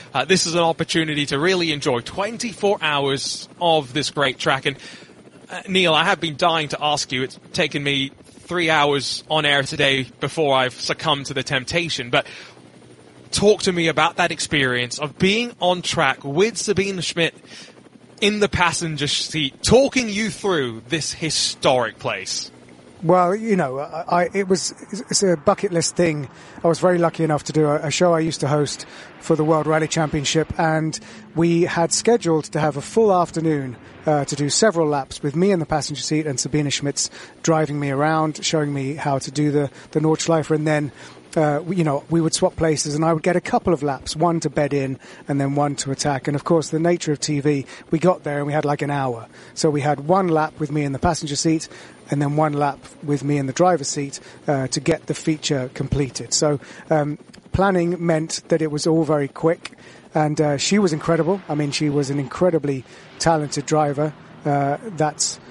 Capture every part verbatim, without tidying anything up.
uh, this is an opportunity to really enjoy twenty-four hours of this great track. And uh, Neil, I have been dying to ask you. It's taken me three hours on air today before I've succumbed to the temptation, but talk to me about that experience of being on track with Sabine Schmidt in the passenger seat, talking you through this historic place. Well, you know, I, it was it's a bucket list thing. I was very lucky enough to do a, a show I used to host for the World Rally Championship, and we had scheduled to have a full afternoon uh, to do several laps with me in the passenger seat and Sabine Schmitz driving me around, showing me how to do the, the Nordschleife, and then Uh, you know, we would swap places and I would get a couple of laps, one to bed in and then one to attack. And of course, the nature of T V, we got there and we had like an hour. So we had one lap with me in the passenger seat and then one lap with me in the driver's seat uh, to get the feature completed. So um, planning meant that it was all very quick. And uh, she was incredible. I mean, she was an incredibly talented driver. Uh, that's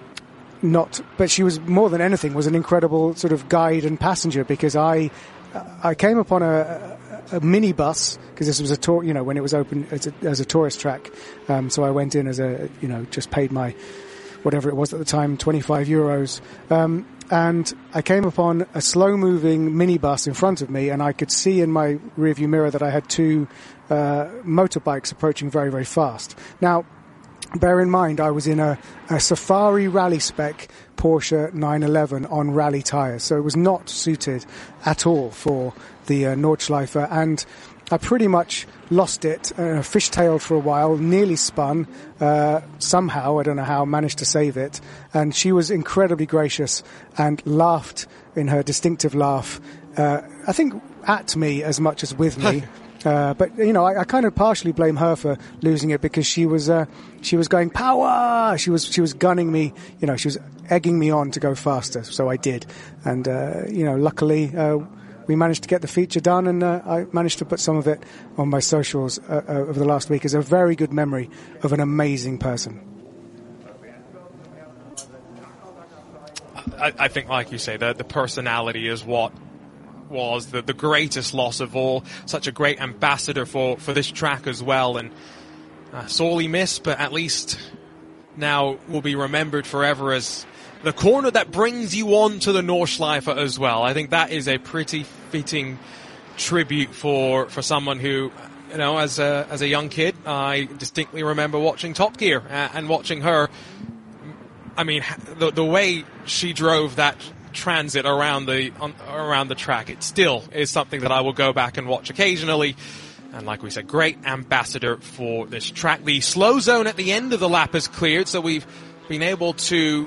not, but she was more than anything was an incredible sort of guide and passenger, because I, I came upon a, a, a minibus, because this was a tour, you know, when it was open as a, as a tourist track. Um, so I went in as a, you know, just paid my, whatever it was at the time, twenty-five euros. Um, and I came upon a slow moving minibus in front of me, and I could see in my rearview mirror that I had two, uh, motorbikes approaching very, very fast. Now, bear in mind, I was in a, a Safari Rally Spec Porsche nine eleven on rally tyres, so it was not suited at all for the uh, Nordschleife, and I pretty much lost it, uh, fishtailed for a while, nearly spun, uh, somehow, I don't know how, managed to save it, and she was incredibly gracious and laughed in her distinctive laugh, uh, I think at me as much as with me. Uh, but, you know, I, I kind of partially blame her for losing it, because she was, uh, she was going power. She was, she was gunning me, you know, she was egging me on to go faster. So I did. And, uh, you know, luckily, uh, we managed to get the feature done, and, uh, I managed to put some of it on my socials, uh, uh, over the last week as a very good memory of an amazing person. I, I think, like you say, the, the personality is what was the, the greatest loss of all. Such a great ambassador for, for this track as well, and uh, sorely missed, but at least now will be remembered forever as the corner that brings you on to the Nordschleife as well. I think that is a pretty fitting tribute for, for someone who, you know, as a, as a young kid, I distinctly remember watching Top Gear uh, and watching her. I mean, the, the way she drove that transit around the on, around the track, it still is something that I will go back and watch occasionally. And like we said, great ambassador for this track. The slow zone at the end of the lap is cleared, so we've been able to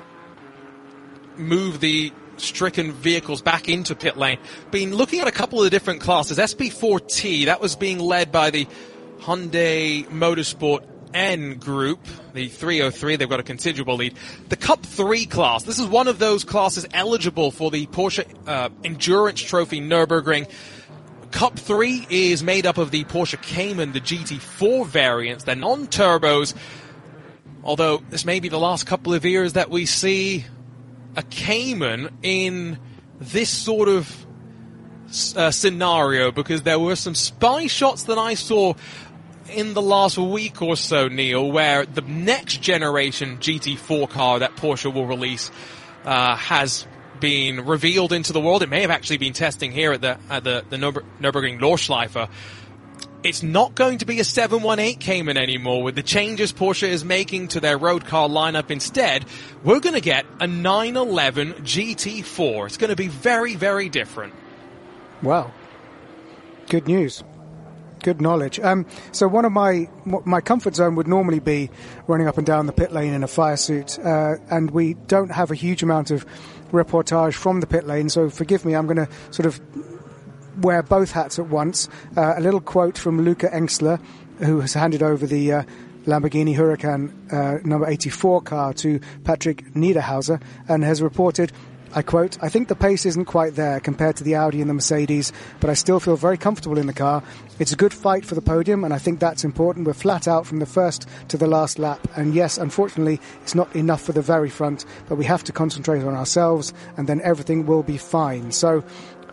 move the stricken vehicles back into pit lane. Been looking at a couple of the different classes. S P four T, that was being led by the Hyundai Motorsport N group, the three oh three, they've got a considerable lead. The Cup three class, this is one of those classes eligible for the Porsche uh, Endurance Trophy Nürburgring. Cup three is made up of the Porsche Cayman, the G T four variants, the non-turbos, although this may be the last couple of years that we see a Cayman in this sort of uh, scenario, because there were some spy shots that I saw in the last week or so, Neil, where the next generation G T four car that Porsche will release uh, has been revealed into the world. It may have actually been testing here at the at the, the Nürburg- Nürburgring Nordschleife. It's not going to be a seven one eight Cayman anymore. With the changes Porsche is making to their road car lineup instead, we're going to get a nine eleven G T four. It's going to be very, very different. Wow. Good news. Good knowledge. Um, so one of my my comfort zone would normally be running up and down the pit lane in a fire suit, uh, and we don't have a huge amount of reportage from the pit lane, so forgive me, I'm going to sort of wear both hats at once. Uh, a little quote from Luca Engstler, who has handed over the uh, Lamborghini Huracan uh, number eighty-four car to Patrick Niederhauser, and has reported, I quote, "I think the pace isn't quite there compared to the Audi and the Mercedes, but I still feel very comfortable in the car. It's a good fight for the podium, and I think that's important. We're flat out from the first to the last lap. And yes, unfortunately, it's not enough for the very front, but we have to concentrate on ourselves, and then everything will be fine." So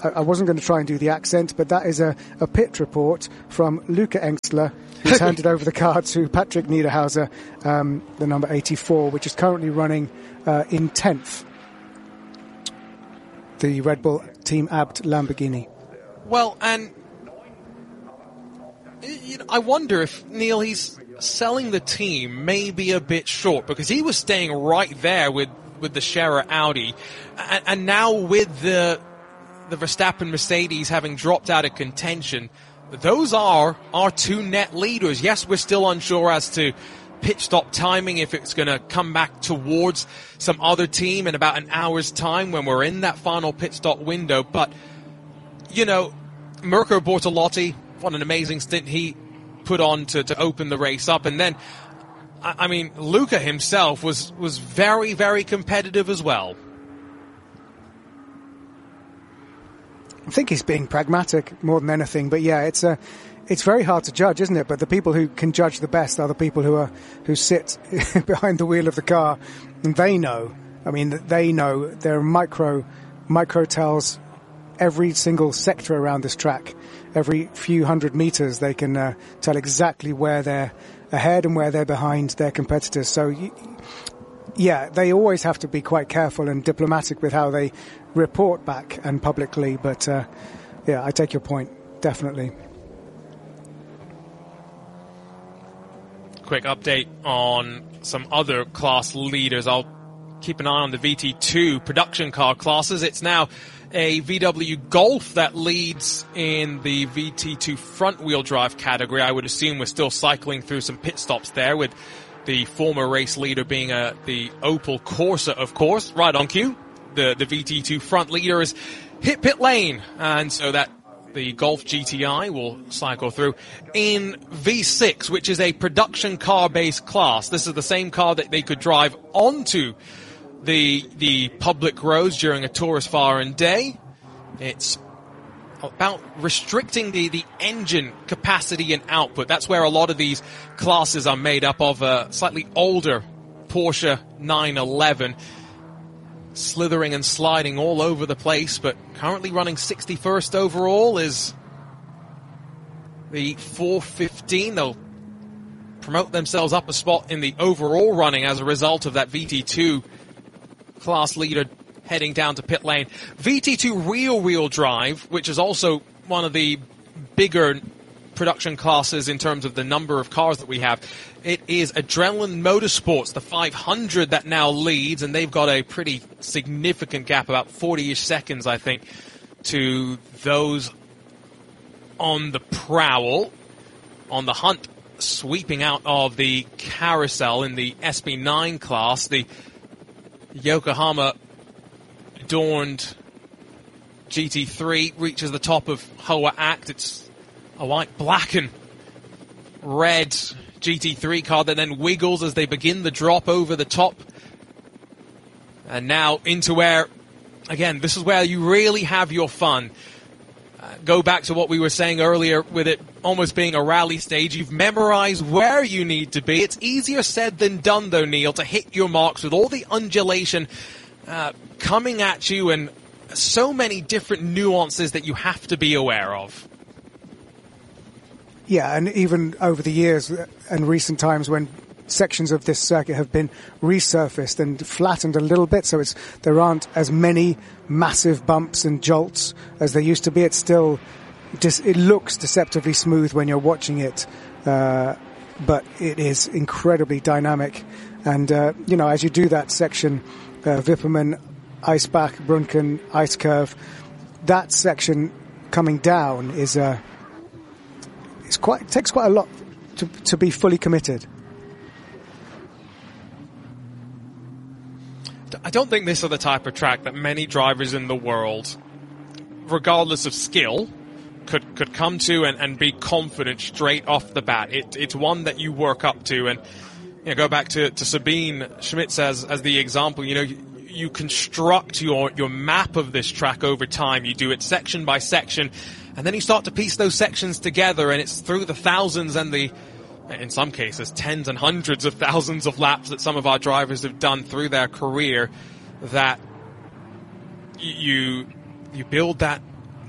I, I wasn't going to try and do the accent, but that is a, a pit report from Luca Engstler, who's handed over the car to Patrick Niederhauser, um, the number eighty-four, which is currently running uh, in tenth. The Red Bull Team Abt Lamborghini. Well, and you know, I wonder if, Neil, he's selling the team may be a bit short, because he was staying right there with, with the Scherer Audi, and, and now with the the Verstappen Mercedes having dropped out of contention, those are our two net leaders. Yes, we're still unsure as to pit stop timing, if it's going to come back towards some other team in about an hour's time when we're in that final pit stop window. But, you know, Mirko Bortolotti, what an amazing stint he put on to, to open the race up. And then, I, I mean, Luca himself was, was very, very competitive as well. I think he's being pragmatic more than anything. But yeah, it's a... It's very hard to judge, isn't it? But the people who can judge the best are the people who are who sit behind the wheel of the car, and they know. I mean, they know there are micro micro tells every single sector around this track. Every few hundred meters, they can uh, tell exactly where they're ahead and where they're behind their competitors. So, yeah, they always have to be quite careful and diplomatic with how they report back and publicly. But uh, yeah, I take your point, definitely. Quick update on some other class leaders. I'll keep an eye on the V T two production car classes. It's now a V W Golf that leads in the V T two front-wheel drive category. I would assume we're still cycling through some pit stops there, with the former race leader being a, the Opel Corsa, of course. Right on cue. The, the V T two front leader has hit pit lane, and so that the Golf G T I will cycle through in V six, which is a production car-based class. This is the same car that they could drive onto the the public roads during a tourist foreign day. It's about restricting the, the engine capacity and output. That's where a lot of these classes are made up of. A slightly older Porsche nine eleven, slithering and sliding all over the place, but currently running sixty-first overall is the four fifteen. They'll promote themselves up a spot in the overall running as a result of that V T two class leader heading down to pit lane. V T two rear-wheel drive, which is also one of the bigger production classes in terms of the number of cars that we have. It is Adrenaline Motorsports, the five hundred, that now leads, and they've got a pretty significant gap, about forty-ish seconds, I think, to those on the prowl. On the hunt, sweeping out of the carousel in the S B nine class, the Yokohama adorned G T three reaches the top of Hoa Act. It's a white, black and red G T three car that then wiggles as they begin the drop over the top. And now into where, again, this is where you really have your fun. Uh, go back to what we were saying earlier with it almost being a rally stage. You've memorized where you need to be. It's easier said than done, though, Neil, to hit your marks with all the undulation uh, coming at you and so many different nuances that you have to be aware of. Yeah, and even over the years and recent times when sections of this circuit have been resurfaced and flattened a little bit, so it's there aren't as many massive bumps and jolts as there used to be. It's still, it looks deceptively smooth when you're watching it, uh, but it is incredibly dynamic. And, uh, you know, as you do that section, uh, Wipperman, Eisbach, Brunken, Ice Curve, that section coming down is uh, it's quite, it takes quite a lot to, to be fully committed. I don't think this is the type of track that many drivers in the world, regardless of skill, could could come to and, and be confident straight off the bat. It, it's one that you work up to, and you know, go back to, to Sabine Schmitz as as the example. You know, you, you construct your your map of this track over time. You do it section by section, and then you start to piece those sections together, and it's through the thousands and the, in some cases, tens and hundreds of thousands of laps that some of our drivers have done through their career, that you you build that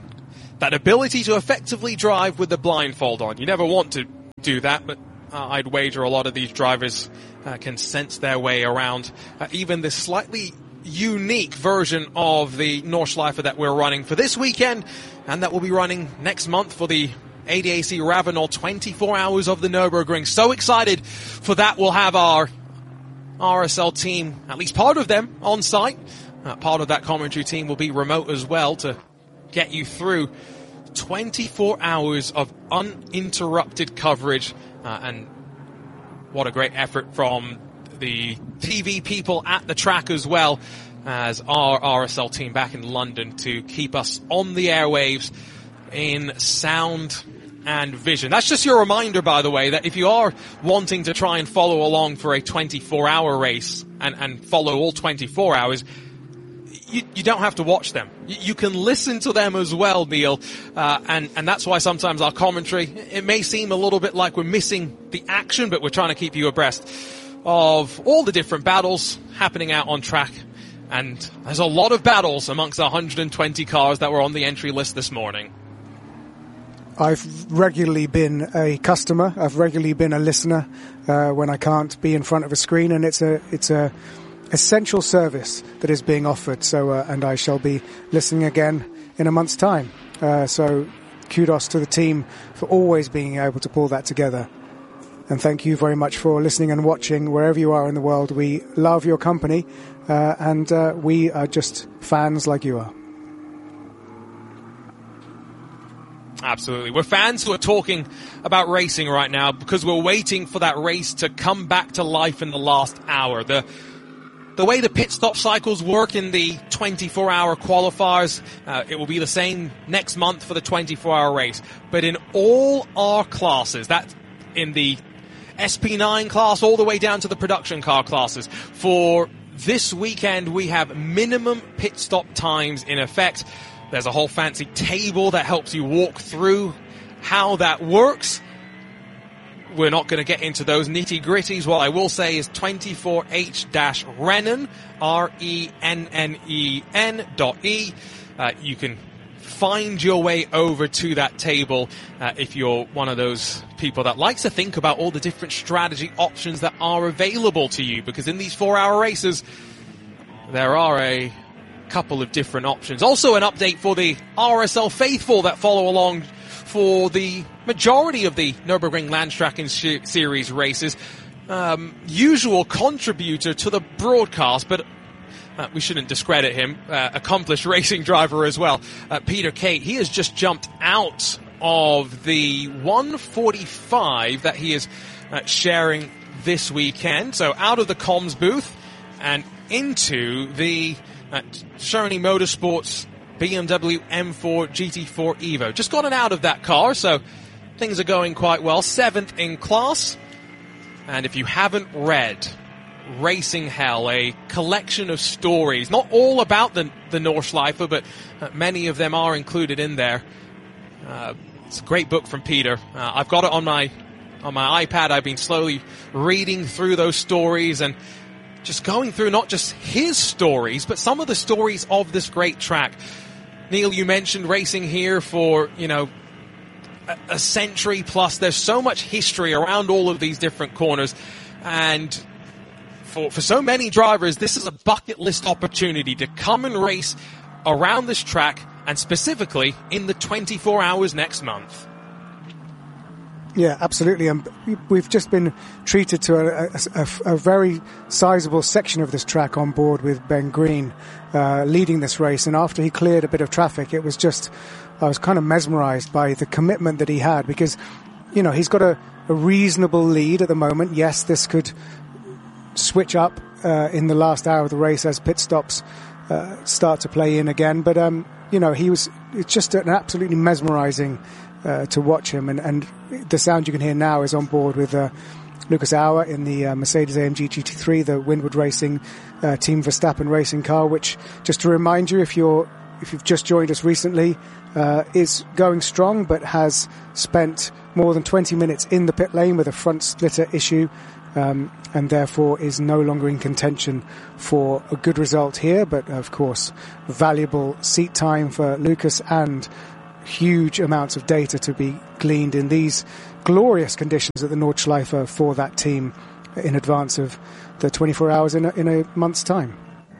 that ability to effectively drive with the blindfold on. You never want to do that, but uh, I'd wager a lot of these drivers uh, can sense their way around uh, even this slightly unique version of the Nordschleife that we're running for this weekend, and that will be running next month for the A D A C Ravenel twenty-four Hours of the Nürburgring. So excited for that. We'll have our R S L team, at least part of them, on site. Uh, part of that commentary team will be remote as well to get you through twenty-four hours of uninterrupted coverage. Uh, and what a great effort from the T V people at the track as well as our R S L team back in London to keep us on the airwaves in sound and vision. That's just your reminder, by the way, that if you are wanting to try and follow along for a twenty-four hour race and, and follow all twenty-four hours, you, you don't have to watch them. You, you can listen to them as well, Neil. Uh, and, and that's why sometimes our commentary, it may seem a little bit like we're missing the action, but we're trying to keep you abreast of all the different battles happening out on track. And there's a lot of battles amongst the one hundred twenty cars that were on the entry list this morning. I've regularly been a customer. I've regularly been a listener uh, when I can't be in front of a screen, and it's a it's a essential service that is being offered. So, uh, and I shall be listening again in a month's time. Uh, so, kudos to the team for always being able to pull that together. And thank you very much for listening and watching wherever you are in the world. We love your company, uh, and uh, we are just fans like you are. Absolutely. We're fans who are talking about racing right now because we're waiting for that race to come back to life in the last hour. The the way the pit stop cycles work in the twenty-four hour qualifiers, uh, it will be the same next month for the twenty-four hour race. But in all our classes, that in the S P nine class all the way down to the production car classes, for this weekend we have minimum pit stop times in effect. There's a whole fancy table that helps you walk through how that works. We're not going to get into those nitty-gritties. What I will say is twenty-four H Rennen, R E N N E N dot E. Uh, you can find your way over to that table uh, if you're one of those people that likes to think about all the different strategy options that are available to you, because in these four-hour races, there are a couple of different options. Also an update for the R S L faithful that follow along for the majority of the Nürburgring Landstracken sh- Series races. Um, usual contributor to the broadcast, but uh, we shouldn't discredit him. Uh, accomplished racing driver as well. Uh, Peter Kate, he has just jumped out of the one forty-five that he is uh, sharing this weekend. So out of the comms booth and into the Uh, Sherny Motorsports B M W M four G T four Evo. Just gotten out of that car, so things are going quite well. Seventh in class. And if you haven't read Racing Hell, a collection of stories, not all about the, the Nordschleife, but uh, many of them are included in there. Uh, it's a great book from Peter. Uh, I've got it on my on my iPad. I've been slowly reading through those stories and just going through not just his stories, but some of the stories of this great track. Neil, you mentioned racing here for, you know, a, a century plus. There's so much history around all of these different corners. And for, for so many drivers, this is a bucket list opportunity to come and race around this track, and specifically in the twenty-four hours next month. Yeah, absolutely. And we've just been treated to a, a, a very sizable section of this track on board with Ben Green uh, leading this race. And after he cleared a bit of traffic, it was just, I was kind of mesmerized by the commitment that he had, because, you know, he's got a, a reasonable lead at the moment. Yes, this could switch up uh, in the last hour of the race as pit stops uh, start to play in again. But, um, you know, he was, it's just an absolutely mesmerizing Uh, to watch him, and, and the sound you can hear now is on board with uh, Lucas Auer in the uh, Mercedes A M G G T three, the Windward Racing uh, Team Verstappen racing car, which, just to remind you, if you're if you've just joined us recently, uh, is going strong, but has spent more than twenty minutes in the pit lane with a front splitter issue, um, and therefore is no longer in contention for a good result here. But of course, valuable seat time for Lucas and huge amounts of data to be gleaned in these glorious conditions at the Nordschleife for that team in advance of the twenty-four hours in a, in a month's time.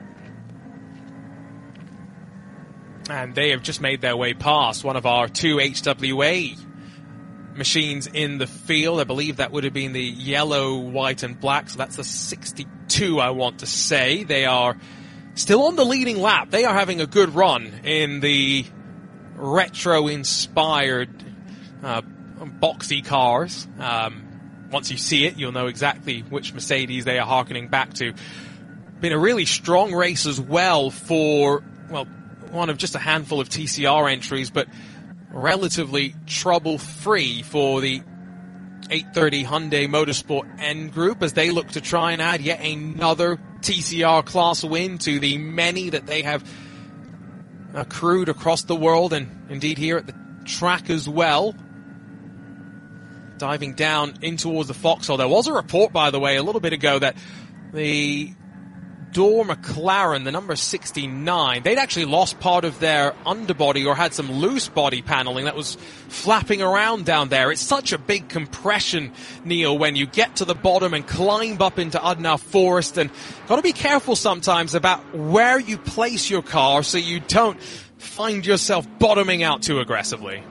And they have just made their way past one of our two H W A machines in the field. I believe that would have been the yellow, white and black. So that's the sixty-two, I want to say. They are still on the leading lap. They are having a good run in the retro-inspired uh, boxy cars. Um, once you see it, you'll know exactly which Mercedes they are harkening back to. Been a really strong race as well for, well, one of just a handful of T C R entries, but relatively trouble-free for the eight thirty Hyundai Motorsport N Group as they look to try and add yet another T C R class win to the many that they have accrued across the world and indeed here at the track as well. Diving down in towards the Vauxhall. There was a report, by the way, a little bit ago that the Door McLaren, the number sixty-nine, they'd actually lost part of their underbody or had some loose body paneling that was flapping around down there. It's such a big compression, Neil, when you get to the bottom and climb up into Udnow Forest, and got to be careful sometimes about where you place your car so you don't find yourself bottoming out too aggressively.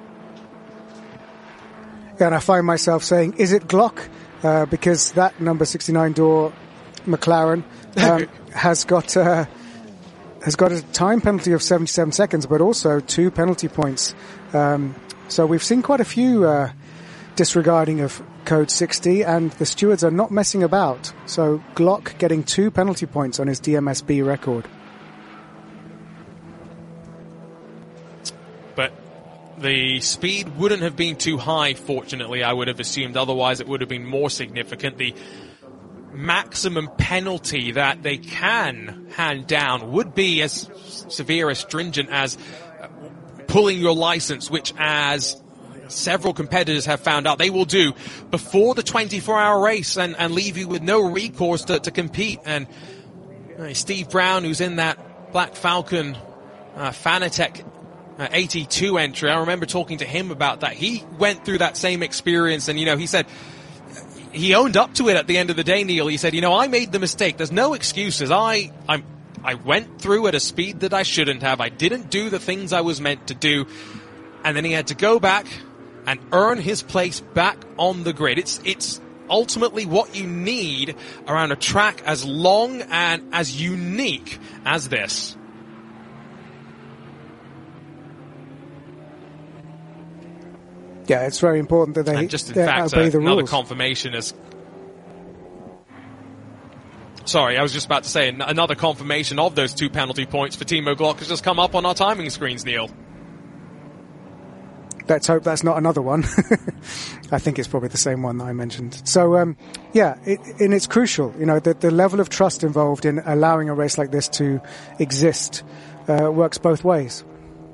Yeah, and I find myself saying, is it Glock? Uh, because that number sixty-nine Door McLaren um, has got uh, has got a time penalty of seventy-seven seconds, but also two penalty points. Um, so we've seen quite a few uh, disregarding of code sixty, and the stewards are not messing about. So Glock getting two penalty points on his D M S B record. But the speed wouldn't have been too high, fortunately, I would have assumed. Otherwise, it would have been more significant. The maximum penalty that they can hand down would be as severe, as stringent as pulling your license, which, as several competitors have found out, they will do before the twenty-four hour race and, and leave you with no recourse to, to compete. And uh, Steve Brown, who's in that Black Falcon uh, Fanatec uh, eighty-two entry, I remember talking to him about that. He went through that same experience, and, you know, he said, he owned up to it at the end of the day, Neil. He said, you know, I made the mistake. There's no excuses. I I'm, I went through at a speed that I shouldn't have. I didn't do the things I was meant to do. And then he had to go back and earn his place back on the grid. It's it's ultimately what you need around a track as long and as unique as this. Yeah, it's very important that they, and just in they fact, obey uh, the another rules. confirmation is... Sorry, I was just about to say, another confirmation of those two penalty points for Timo Glock has just come up on our timing screens, Neil. Let's hope that's not another one. I think it's probably the same one that I mentioned. So, um, yeah, it, and it's crucial, you know, the, the level of trust involved in allowing a race like this to exist uh, works both ways.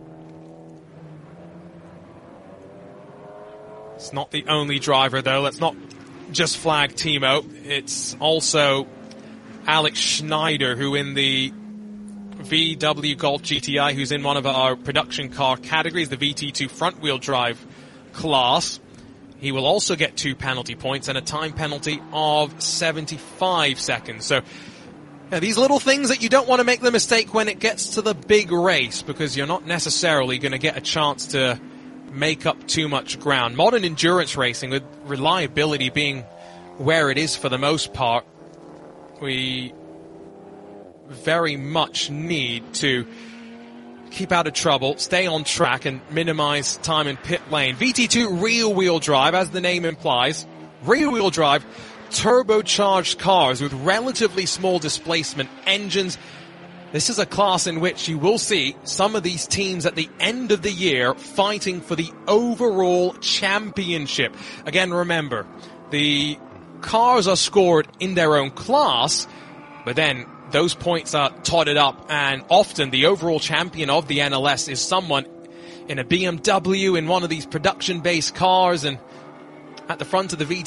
It's not the only driver, though. Let's not just flag Timo. It's also Alex Schneider, who in the V W Golf G T I, who's in one of our production car categories, the V T two front-wheel drive class. He will also get two penalty points and a time penalty of seventy-five seconds. So yeah, these little things that you don't want to make the mistake when it gets to the big race, because you're not necessarily going to get a chance to make up too much ground. Modern endurance racing, with reliability being where it is for the most part, we very much need to keep out of trouble, stay on track, and minimize time in pit lane. V T two rear-wheel drive, as the name implies, rear-wheel drive, turbocharged cars with relatively small displacement engines. This is a class in which you will see some of these teams at the end of the year fighting for the overall championship. Again, remember, the cars are scored in their own class, but then those points are totted up, and often the overall champion of the N L S is someone in a B M W, in one of these production-based cars, and at the front of the V T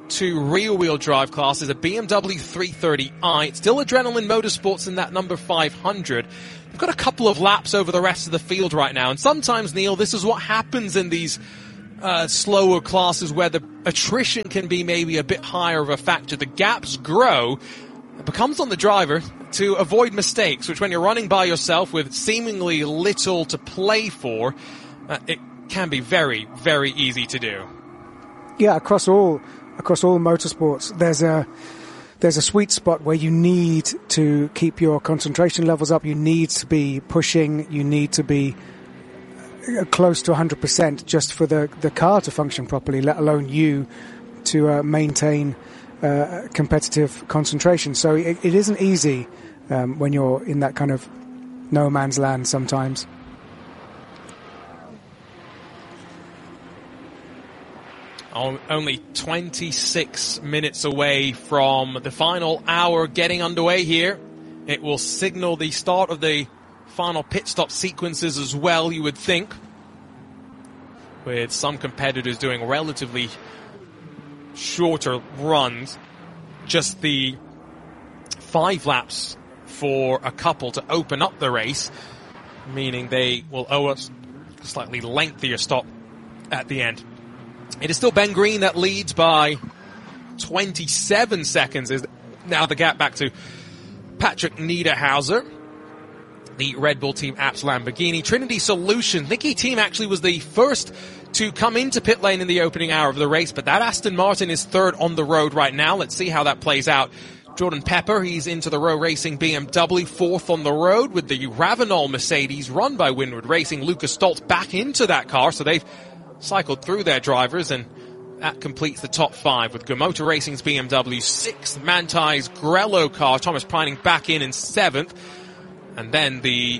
two rear-wheel drive classes, a B M W three thirty i. It's still Adrenaline Motorsports in that number five hundred. We've got a couple of laps over the rest of the field right now, and sometimes, Neil, this is what happens in these uh, slower classes where the attrition can be maybe a bit higher of a factor. The gaps grow. It becomes on the driver to avoid mistakes, which when you're running by yourself with seemingly little to play for, uh, it can be very, very easy to do. Yeah, across all across all motorsports, there's a there's a sweet spot where you need to keep your concentration levels up. You need to be pushing. You need to be close to one hundred percent just for the the car to function properly, let alone you to uh, maintain uh, competitive concentration. So it, it isn't easy um, when you're in that kind of no man's land sometimes. Only twenty-six minutes away from the final hour getting underway here. It will signal the start of the final pit stop sequences as well, you would think, with some competitors doing relatively shorter runs. Just the five laps for a couple to open up the race, meaning they will owe us a slightly lengthier stop at the end. It is still Ben Green that leads by twenty-seven seconds. Is now the gap back to Patrick Niederhauser, the Red Bull Team Apps Lamborghini. Trinity Solutions, Nicky Team actually was the first to come into pit lane in the opening hour of the race, but that Aston Martin is third on the road right now. Let's see how that plays out. Jordan Pepper, he's into the Row Racing B M W, fourth on the road with the Ravenol Mercedes run by Winward Racing. Lucas Stoltz back into that car, so they've cycled through their drivers, and that completes the top five with Go Motor Racing's B M W sixth, Mantai's Grello car, Thomas Preining back in in seventh, and then the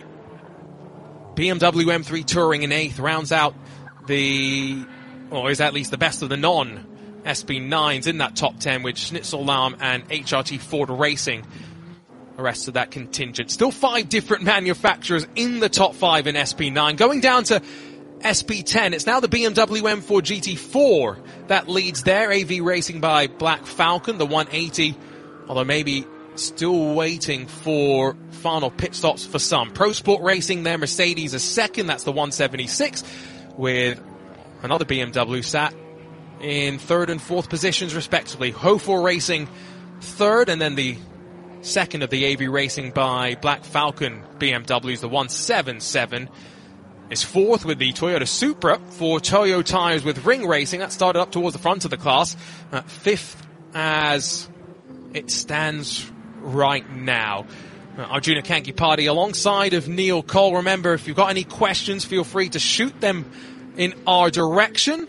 B M W M three Touring in eighth rounds out the, or is at least the best of the non S B nines in that top ten with Schnitzel Lahm and H R T Ford Racing. The rest of that contingent. Still five different manufacturers in the top five in S P nine. Going down to S P ten, it's now the B M W M four G T four that leads there. A V Racing by Black Falcon, the one eighty, although maybe still waiting for final pit stops for some. Pro Sport Racing there, Mercedes a second, that's the one seventy-six, with another B M W sat in third and fourth positions respectively. Hofor Racing third, and then the second of the A V Racing by Black Falcon B M Ws, the one seventy-seven, is fourth with the Toyota Supra for Toyo Tires with Ring Racing. That started up towards the front of the class. Uh, fifth as it stands right now. Uh, Arjuna Kankipati alongside of Neil Cole. Remember, if you've got any questions, feel free to shoot them in our direction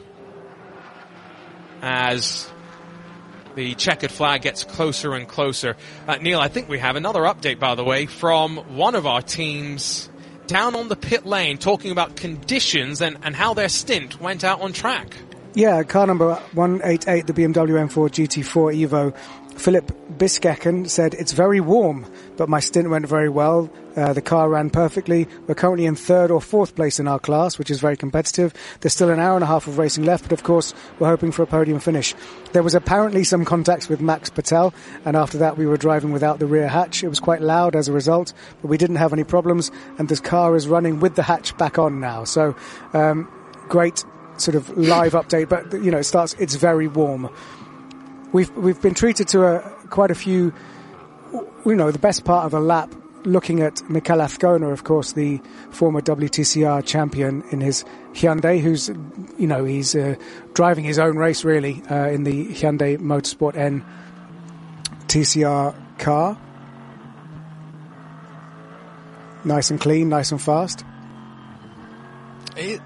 as the checkered flag gets closer and closer. Uh, Neil, I think we have another update, by the way, from one of our teams down on the pit lane, talking about conditions and, and how their stint went out on track. Yeah, car number one eighty-eight, the B M W M four G T four Evo. Philip Biskecken said, "It's very warm, but my stint went very well. Uh, the car ran perfectly. We're currently in third or fourth place in our class, which is very competitive. There's still an hour and a half of racing left, but of course, we're hoping for a podium finish." There was apparently some contacts with Max Patel, and after that, we were driving without the rear hatch. It was quite loud as a result, but we didn't have any problems, and this car is running with the hatch back on now. So, um, great sort of live update, but, you know, it starts, it's very warm. We've we've been treated to a, quite a few, you know, the best part of a lap, looking at Mikel Azcona, of course, the former W T C R champion in his Hyundai, who's, you know, he's uh, driving his own race, really, uh, in the Hyundai Motorsport N T C R car. Nice and clean, nice and fast. It,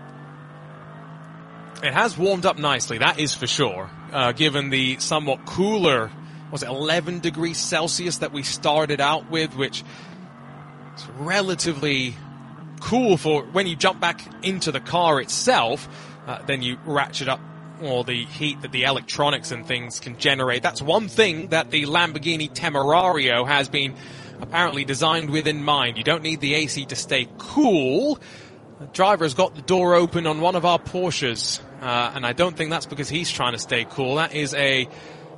it has warmed up nicely, that is for sure. Uh, given the somewhat cooler, was it eleven degrees Celsius that we started out with, which is relatively cool for when you jump back into the car itself. Uh, then you ratchet up all the heat that the electronics and things can generate. That's one thing that the Lamborghini Temerario has been apparently designed with in mind. You don't need the A C to stay cool. The driver's got the door open on one of our Porsches. Uh, and I don't think that's because he's trying to stay cool. That is a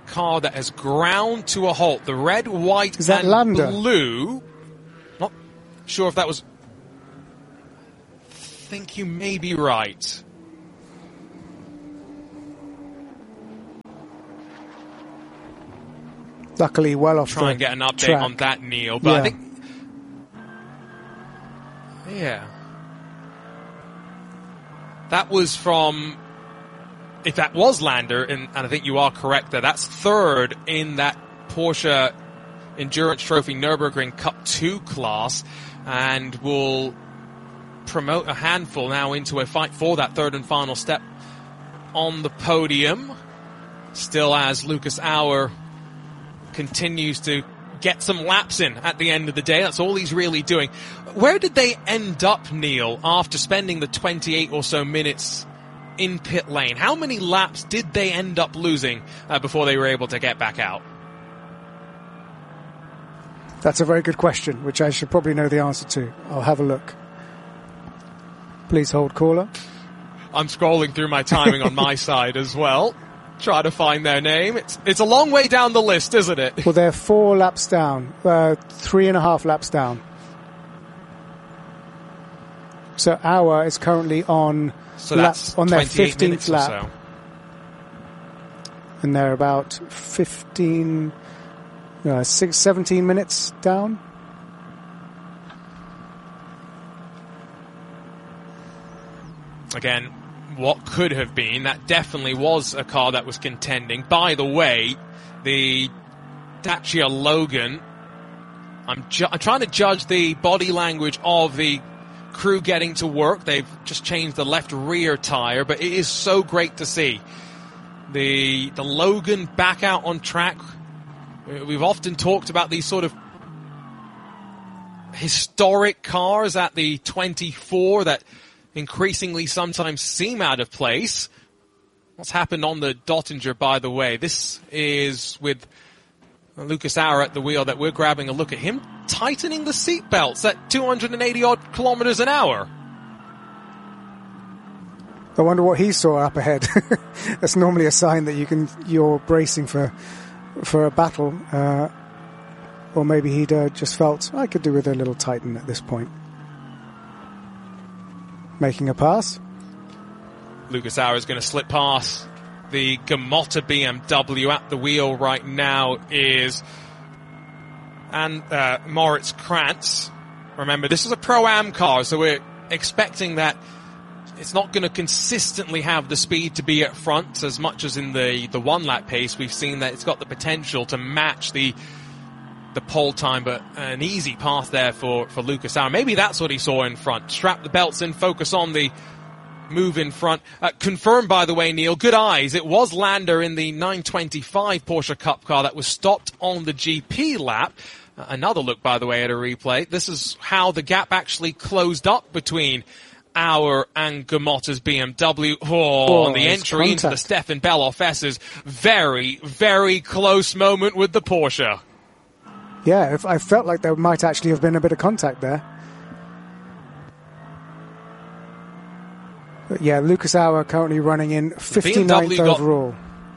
car that has ground to a halt. The red, white, Is that and Landa? blue. Not sure if that was... I think you may be right. Luckily, well off Try the and get an update track. on that, Neil. But Yeah. I think... Yeah. That was from... If that was Landa, and, and I think you are correct there, that's third in that Porsche Endurance Trophy Nürburgring Cup two class, and will promote a handful now into a fight for that third and final step on the podium. Still as Lucas Auer continues to get some laps in at the end of the day. That's all he's really doing. Where did they end up, Neil, after spending the twenty-eight or so minutes in pit lane? How many laps did they end up losing uh, before they were able to get back out? That's a very good question, which I should probably know the answer to. I'll have a look. Please hold, caller. I'm scrolling through my timing on my side as well. Try to find their name. It's it's a long way down the list, isn't it? Well, they're four laps down, uh, three and a half laps down. So Auer is currently on So lap, that's on their twenty-eight fifteenth minutes or lap, so. and they're about fifteen, uh, six, seventeen minutes down. Again, what could have been, that definitely was a car that was contending. By the way, the Dacia Logan, I'm, ju- I'm trying to judge the body language of the crew getting to work. They've just changed the left rear tire, but it is so great to see the the Logan back out on track. We've often talked about these sort of historic cars at the twenty-four that increasingly sometimes seem out of place. What's happened on the Dottinger, by the way? This is with Lucas Auer at the wheel that we're grabbing a look at him tightening the seat belts at two hundred eighty odd kilometers an hour. I wonder what he saw up ahead. That's normally a sign that you can you're bracing for for a battle, uh, or maybe he'd uh, just felt I could do with a little tighten at this point. Making a pass. Lucas Auer is going to slip past the Gamotta B M W. At the wheel right now is and uh, Moritz Krantz. Remember, this is a Pro-Am car, so we're expecting that it's not going to consistently have the speed to be at front as much as in the, the one-lap pace. We've seen that it's got the potential to match the the pole time, but an easy path there for, for Lucas Auer. Maybe that's what he saw in front. Strap the belts in, focus on the move in front. Uh, confirmed, by the way, Neil, good eyes. It was Landa in the nine twenty-five Porsche Cup car that was stopped on the G P lap. Uh, another look, by the way, at a replay. This is how the gap actually closed up between Auer and Gamotta's B M W. Oh, oh on the entry into the Stefan Bellof S's. Very, very close moment with the Porsche. Yeah, if I felt like there might actually have been a bit of contact there. But yeah, Lucas Auer currently running in fifty-ninth overall.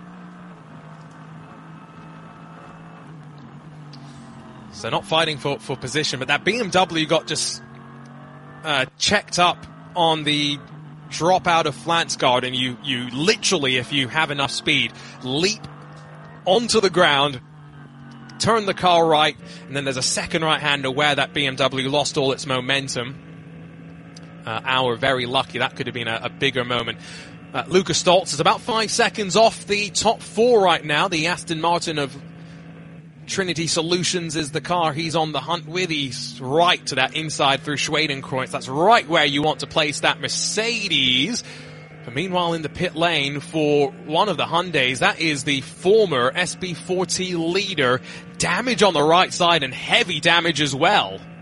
So not fighting for, for position, but that B M W got just uh, checked up on the drop out of Flansgaard, and you, you literally, if you have enough speed, leap onto the ground, turn the car right, and then there's a second right-hander where that B M W lost all its momentum. Uh, Auer very lucky. That could have been a, a bigger moment. Uh, Lucas Stoltz is about five seconds off the top four right now. The Aston Martin of Trinity Solutions is the car he's on the hunt with. He's right to that inside through Schwedenkreuz. That's right where you want to place that Mercedes. But meanwhile, in the pit lane for one of the Hyundais, that is the former S B four T leader. Damage on the right side and heavy damage as well.